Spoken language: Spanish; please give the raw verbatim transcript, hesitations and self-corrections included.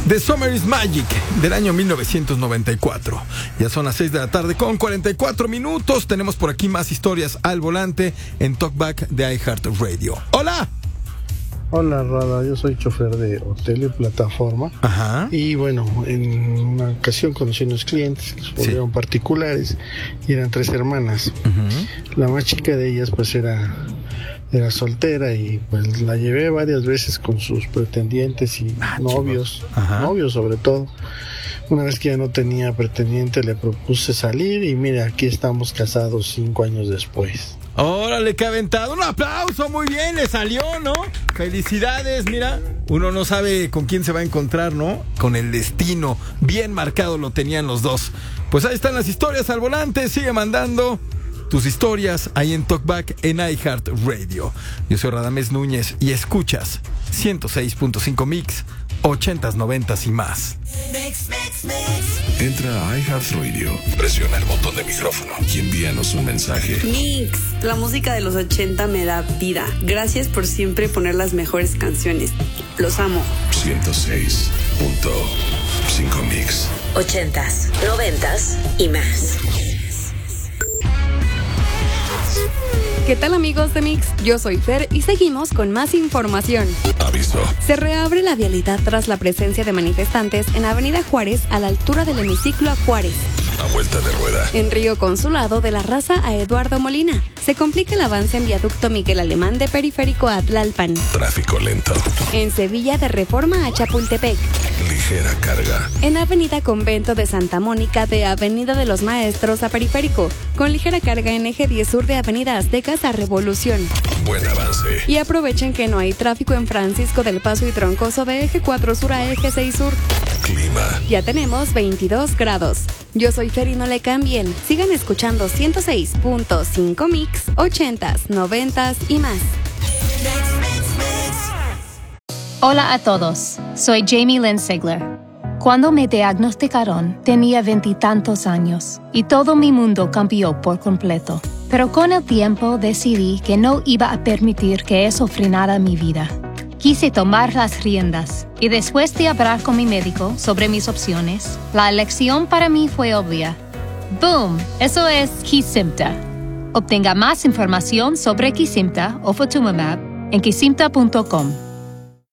The Summer is Magic, del año mil novecientos noventa y cuatro. Ya son las seis de la tarde con cuarenta y cuatro minutos. Tenemos por aquí más historias al volante en Talkback de iHeartRadio. ¡Hola! Hola, Rada, yo soy chofer de hotel y plataforma. Ajá. Y bueno, en una ocasión conocí unos clientes que se volvieron sí. particulares y eran tres hermanas. Uh-huh. La más chica de ellas pues era... era soltera y pues la llevé varias veces con sus pretendientes y ah, novios, novios sobre todo. Una vez que ya no tenía pretendiente le propuse salir y mira, aquí estamos casados cinco años después. ¡Órale, qué aventado! ¡Un aplauso! Muy bien, le salió, ¿no? ¡Felicidades! Mira, uno no sabe con quién se va a encontrar, ¿no? Con el destino. Bien marcado lo tenían los dos. Pues ahí están las historias al volante. Sigue mandando tus historias ahí en Talkback en iHeartRadio. Yo soy Radamés Núñez y escuchas ciento seis punto cinco Mix, ochentas, noventas y más. Mix, mix, mix. Entra a iHeartRadio, presiona el botón de micrófono y envíanos un mensaje. Mix, la música de los ochenta me da vida. Gracias por siempre poner las mejores canciones. Los amo. ciento seis punto cinco Mix. Ochentas, noventas y más. ¿Qué tal, amigos de Mix? Yo soy Fer y seguimos con más información. Aviso. Se reabre la vialidad tras la presencia de manifestantes en Avenida Juárez a la altura del hemiciclo a Juárez. A vuelta de rueda. En Río Consulado, de la Raza a Eduardo Molina. Se complica el avance en viaducto Miguel Alemán de Periférico a Tlalpan. Tráfico lento. En Sevilla, de Reforma a Chapultepec. Ligera carga. En Avenida Convento de Santa Mónica, de Avenida de los Maestros a Periférico. Con ligera carga en Eje diez Sur de Avenida Aztecas a Revolución. Buen avance. Y aprovechen que no hay tráfico en Francisco del Paso y Troncoso de Eje cuatro Sur a Eje seis Sur. Clima. Ya tenemos veintidós grados. Yo soy Fer y no le cambien. Sigan escuchando ciento seis punto cinco Mix, ochentas, noventas y más. Hola a todos, soy Jamie Lynn Sigler. Cuando me diagnosticaron, tenía veintitantos años y todo mi mundo cambió por completo. Pero con el tiempo decidí que no iba a permitir que eso frenara mi vida. Quise tomar las riendas y después de hablar con mi médico sobre mis opciones, la elección para mí fue obvia. ¡Boom! Eso es Kesimpta. Obtenga más información sobre Kesimpta o Ofatumumab en kesimpta punto com.